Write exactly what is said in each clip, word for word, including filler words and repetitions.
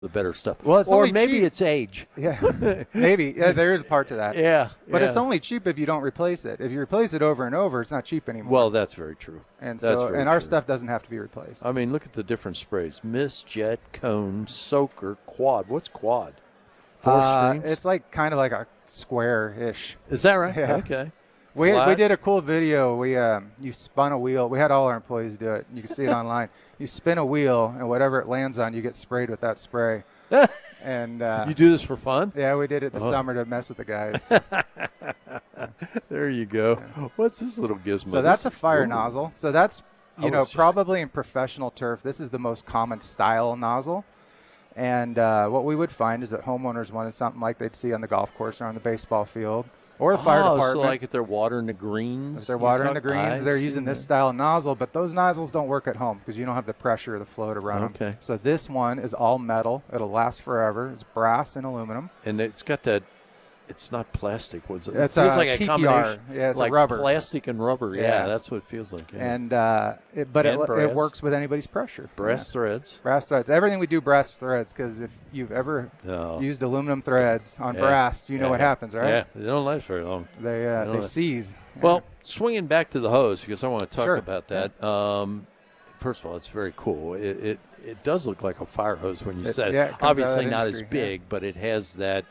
the better stuff. Well, it's or only maybe cheap. it's age. Yeah, maybe. Yeah, there is a part to that. Yeah, but yeah. it's only cheap if you don't replace it. If you replace it over and over, it's not cheap anymore. Well, that's very true. and that's so very and our true. stuff doesn't have to be replaced. I mean, look at the different sprays: mist, jet, cone, soaker, quad. What's quad? Four Uh, streams. it's like kind of like a square-ish. Is that right? Yeah. Okay. We Flat? we did a cool video. We um, you spun a wheel. We had all our employees do it. You can see it online. You spin a wheel, and whatever it lands on, you get sprayed with that spray. And uh, You do this for fun? yeah, we did it this Oh. summer to mess with the guys. There you go. What's this little gizmo? So that's a This- fire Ooh. nozzle. So that's, you Oh, know, it's just- probably in professional turf, this is the most common style nozzle. And uh, what we would find is that homeowners wanted something like they'd see on the golf course or on the baseball field or the fire oh, department. so like if they're watering the greens. If they're you watering talk- the greens, I they're see using this that. style of nozzle, but those nozzles don't work at home because you don't have the pressure or the flow to run Okay. them. So this one is all metal. It'll last forever. It's brass and aluminum. And it's got that. It's not plastic. What's it? It's it feels a like a T P R. combination. Yeah, it's a like rubber. plastic and rubber. Yeah, Yeah. that's what it feels like. Yeah. And uh, it, but it, And it brass. works with anybody's pressure. brass Yeah. threads. Brass threads. Everything we do brass threads because if you've ever No. used aluminum threads on Yeah. brass, you know Yeah. what happens, right? Yeah, they don't last very long. They uh, know they that. seize. Well, swinging back to the hose because I want to talk Sure. about that. Um, first of all, it's very cool. It, it it does look like a fire hose when you It- said it. yeah, it comes out of Obviously that not as industry, yeah. big, but it has that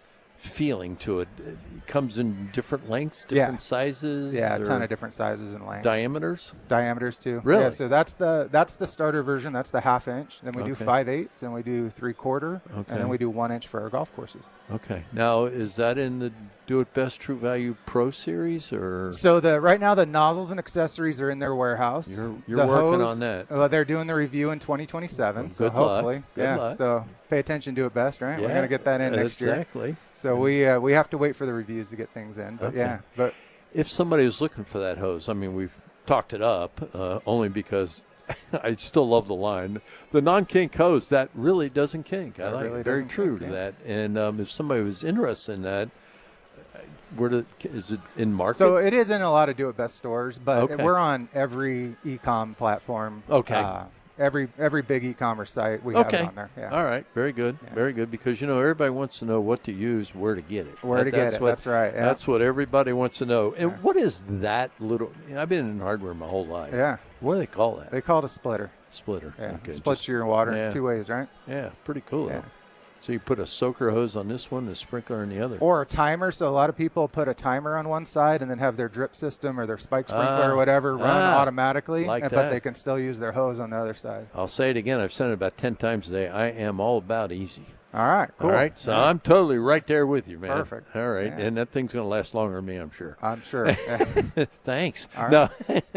feeling to it. It comes in different lengths, Yeah. different sizes. Yeah, a ton or of different sizes and lengths. diameters. Diameters too. Really? Yeah, so that's the that's the starter version. That's the half inch. Then we do Okay. five eighths, and we do three quarter, Okay. and then we do one inch for our golf courses. Okay. Now, is that in the Do It Best True Value Pro Series or? So the right now the nozzles and accessories are in their warehouse. You're- you're The working hose, on that. Well, they're doing the review in twenty twenty-seven. Well, so good luck. hopefully, Good yeah. luck. So pay attention, do it best, right? We're Yeah, gonna get that in next year. Exactly. So we uh, we have to wait for the reviews to get things in. But Okay. yeah, but If somebody was looking for that hose, I mean, we've talked it up uh, only because I still love the line. The non-kink hose, that really doesn't kink. I That like really it. Very doesn't true kink, to yeah. that. And um, if somebody was interested in that, uh, where do, is it in market? so it is in a lot of do it best stores, but Okay. we're on every e-com platform. Okay. Uh, every every big e-commerce site we have okay. it on there. Yeah. All right. Very good. Yeah. Very good. Because, you know, everybody wants to know what to use, where to get it. Where That- to get that's it. What, That's right. Yeah. That's what everybody wants to know. And Yeah. what is that little you know, I've been in hardware my whole life. yeah. What do they call that? They call it a splitter. Splitter. Yeah. Okay, It splits just- your water yeah. two ways, right? Yeah, pretty cool. Yeah. Though. So you put a soaker hose on this one, a sprinkler on the other. Or a timer. So a lot of people put a timer on one side and then have their drip system or their spike sprinkler Ah, or whatever run ah, automatically, like and- that. but they can still use their hose on the other side. I'll say it again. I've said it about ten times today. I am all about easy. All right, cool. All right, so Yeah, I'm totally right there with you, man. Perfect. All right, Yeah. and that thing's going to last longer than me, I'm sure. I'm sure. Yeah. Thanks. All No.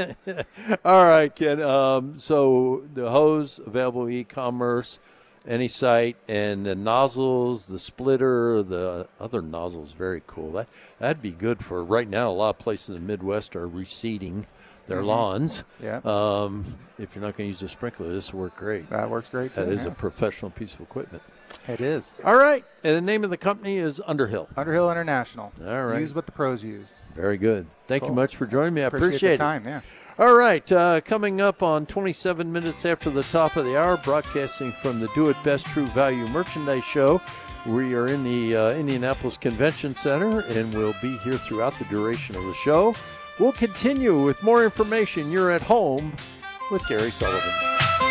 All right, Ken. Um, so the hose available e-commerce, any site, and the nozzles, the splitter, the other nozzles, very cool. That that'd be good for right now. A lot of places in the Midwest are reseeding their Mhm. lawns. Yeah. Um, if you're not going to use a sprinkler, this will work great. That works great too. That is yeah. a professional piece of equipment. It is. All right, and the name of the company is Underhill. Underhill International. All right. Use what the pros use. Very good. Thank you Cool. much for joining me. I Appreciate, appreciate, the it. time. Yeah. All right, uh, coming up on twenty-seven minutes after the top of the hour, broadcasting from the Do It Best True Value Merchandise Show. We are in the uh, Indianapolis Convention Center, and we'll be here throughout the duration of the show. We'll continue with more information. You're at home with Gary Sullivan.